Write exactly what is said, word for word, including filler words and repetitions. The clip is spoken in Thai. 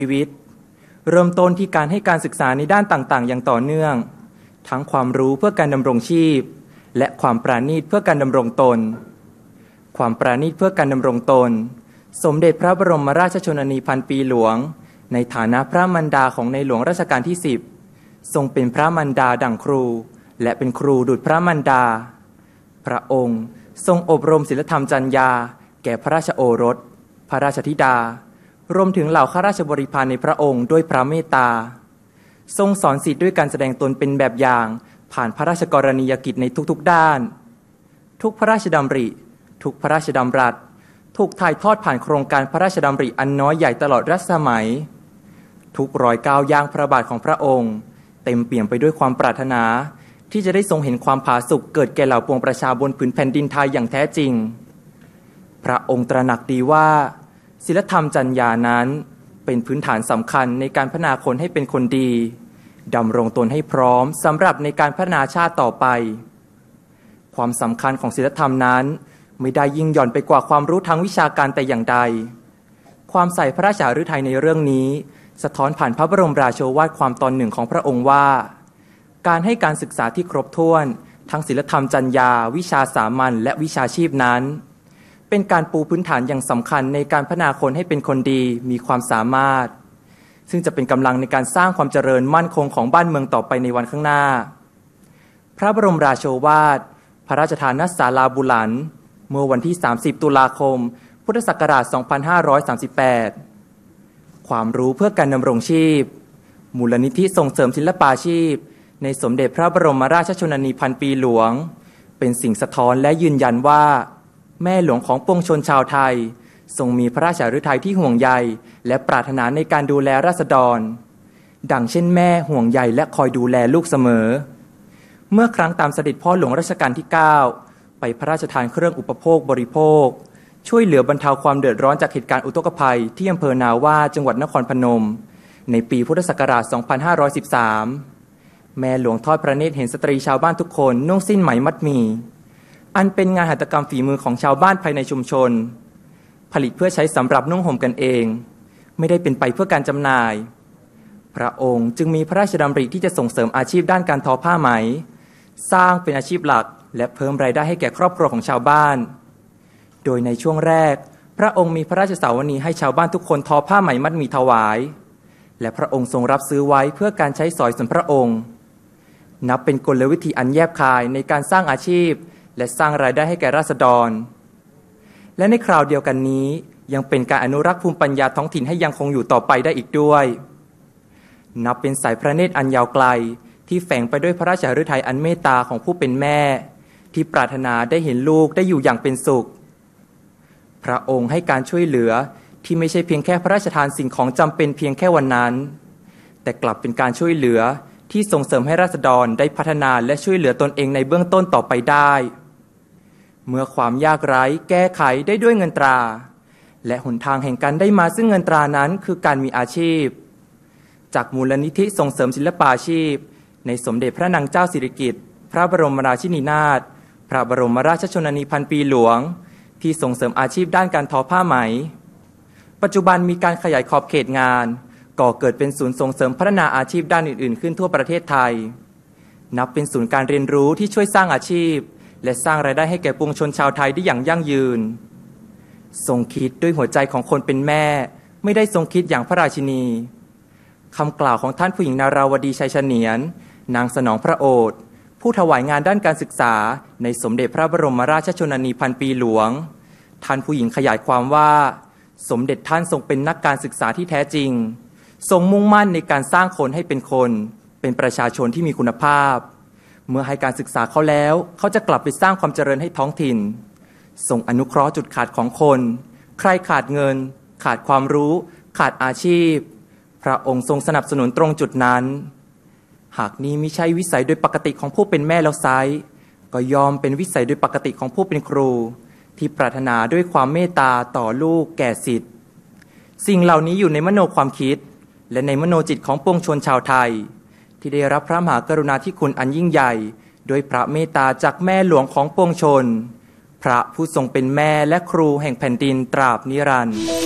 ชีวิตเริ่มต้นที่การให้การศึกษาในด้านต่างๆอย่างต่อเนื่องทั้งความรู้เพื่อการดำรงชีพและความปราณีตเพื่อการดำรงตนความปราณีตเพื่อการดำรงตนสมเด็จพระบรมราชชนนีพันปีหลวงในฐานะพระมารดาของในหลวงรัชกาลที่สิบทรงเป็นพระมารดาดั่งครูและเป็นครูดุจพระมารดาพระองค์ทรงอบรมศีลธรรมจรรยาแก่พระราชโอรสพระราชธิดารวมถึงเหล่าข้าราชบริพารในพระองค์ด้วยพระเมตตาทรงสอนศิษย์ด้วยการแสดงตนเป็นแบบอย่างผ่านพระราชกรณียกิจในทุกๆด้านทุกพระราชดำริทุกพระราชดำรัสถูกถ่ายทอดผ่านโครงการพระราชดำริอันน้อยใหญ่ตลอดรัชสมัยทุกรอยก้าวย่างพระบาทของพระองค์เต็มเปี่ยมไปด้วยความปรารถนาที่จะได้ทรงเห็นความผาสุกเกิดแก่เหล่าปวงประชาบนผืนแผ่นดินไทยอย่างแท้จริงพระองค์ตระหนักดีว่าศีลธรรมจรรยานั้นเป็นพื้นฐานสำคัญในการพัฒนาคนให้เป็นคนดีดำรงตนให้พร้อมสำหรับในการพัฒนาชาติต่อไปความสำคัญของศีลธรรมนั้นไม่ได้ยิ่งหย่อนไปกว่าความรู้ทางวิชาการแต่อย่างใดความใส่พระราชฤทัยในเรื่องนี้สะท้อนผ่านพระบรมราโชวาทความตอนหนึ่งของพระองค์ว่าการให้การศึกษาที่ครบถ้วนทั้งศีลธรรมจรรยาวิชาสามัญและวิชาชีพนั้นเป็นการปูพื้นฐานอย่างสำคัญในการพัฒนาคนให้เป็นคนดีมีความสามารถซึ่งจะเป็นกำลังในการสร้างความเจริญมั่นคงของบ้านเมืองต่อไปในวันข้างหน้าพระบรมราโชวาทพระราชทานณศาลาบุหลันเมื่อวันที่สามสิบตุลาคมพุทธศักราชสองพันห้าร้อยสามสิบแปดความรู้เพื่อการดำรงชีพมูลนิธิส่งเสริมศิลปาชีพในสมเด็จพระบรมราชชนนีพันปีหลวงเป็นสิ่งสะท้อนและยืนยันว่าแม่หลวงของปวงชนชาวไทยทรงมีพระราชฤทัยที่ห่วงใยและปรารถนาในการดูแลราษฎรดังเช่นแม่ห่วงใยและคอยดูแลลูกเสมอเมื่อครั้งตามเสด็จพ่อหลวงรัชกาลที่เก้าไปพระราชทานเครื่องอุปโภคบริโภคช่วยเหลือบรรเทาความเดือดร้อนจากเหตุการณ์อุทกภัยที่อำเภอนาว่าจังหวัดนครพนมในปีพุทธศักราชสองพันห้าร้อยสิบสามแม่หลวงทอดพระเนตรเห็นสตรีชาวบ้านทุกคนนุ่งสิ้นไหมมัดหมี่อันเป็นงานหัตถกรรมฝีมือของชาวบ้านภายในชุมชนผลิตเพื่อใช้สำหรับนุ่งห่มกันเองไม่ได้เป็นไปเพื่อการจำหน่ายพระองค์จึงมีพระราชดำริที่จะส่งเสริมอาชีพด้านการทอผ้าไหมสร้างเป็นอาชีพหลักและเพิ่มรายได้ให้แก่ครอบครัวของชาวบ้านโดยในช่วงแรกพระองค์มีพระราชสาวนีให้ชาวบ้านทุกคนทอผ้าไหมมัดหมี่ถวายและพระองค์ทรงรับซื้อไว้เพื่อการใช้สอยส่วนพระองค์นับเป็นกลวิธีอันแยบคายในการสร้างอาชีพและสร้างรายได้ให้แก่ราษฎรและในคราวเดียวกันนี้ยังเป็นการอนุรักษ์ภูมิปัญญาท้องถิ่นให้ยังคงอยู่ต่อไปได้อีกด้วยนับเป็นสายพระเนตรอันยาวไกลที่แฝงไปด้วยพระราชฤทัยอันเมตตาของผู้เป็นแม่ที่ปรารถนาได้เห็นลูกได้อยู่อย่างเป็นสุขพระองค์ให้การช่วยเหลือที่ไม่ใช่เพียงแค่พระราชทานสิ่งของจำเป็นเพียงแค่วันนั้นแต่กลับเป็นการช่วยเหลือที่ส่งเสริมให้ราษฎรได้พัฒนาและช่วยเหลือตนเองในเบื้องต้นต่อไปได้เมื่อความยากไร้แก้ไขได้ด้วยเงินตราและหนทางแห่งการได้มาซึ่งเงินตรานั้นคือการมีอาชีพจากมูลนิธิส่งเสริมศิลปาชีพในสมเด็จพระนางเจ้าสิริกิติ์พระบรมราชินีนาถพระบรมราชชนนีพันปีหลวงที่ส่งเสริมอาชีพด้านการทอผ้าไหมปัจจุบันมีการขยายขอบเขตงานก่อเกิดเป็นศูนย์ส่งเสริมพัฒนาอาชีพด้านอื่นๆขึ้นทั่วประเทศไทยนับเป็นศูนย์การเรียนรู้ที่ช่วยสร้างอาชีพและสร้างรายได้ให้แก่ปวงชนชาวไทยได้อย่างยั่งยืนทรงคิดด้วยหัวใจของคนเป็นแม่ไม่ได้ทรงคิดอย่างพระราชินีคำกล่าวของท่านผู้หญิงนาราวดีชัยเฉนียรนางสนองพระโอษฐ์ผู้ถวายงานด้านการศึกษาในสมเด็จพระบรมราชชนนีพันปีหลวงท่านผู้หญิงขยายความว่าสมเด็จท่านทรงเป็นนักการศึกษาที่แท้จริงทรงมุ่งมั่นในการสร้างคนให้เป็นคนเป็นประชาชนที่มีคุณภาพเมื่อให้การศึกษาเขาแล้วเขาจะกลับไปสร้างความเจริญให้ท้องถิ่นทรงอนุเคราะห์จุดขาดของคนใครขาดเงินขาดความรู้ขาดอาชีพพระองค์ทรงสนับสนุนตรงจุดนั้นหากนี้มิใช่วิสัยโดยปกติของผู้เป็นแม่แล้วไซร้ก็ยอมเป็นวิสัยโดยปกติของผู้เป็นครูที่ปรารถนาด้วยความเมตตาต่อลูกแก่ศิษย์สิ่งเหล่านี้อยู่ในมโนความคิดและในมโนจิตของปวงชนชาวไทยที่ได้รับพระมหากรุณาธิคุณอันยิ่งใหญ่โดยพระเมตตาจากแม่หลวงของปวงชนพระผู้ทรงเป็นแม่และครูแห่งแผ่นดินตราบนิรันดร์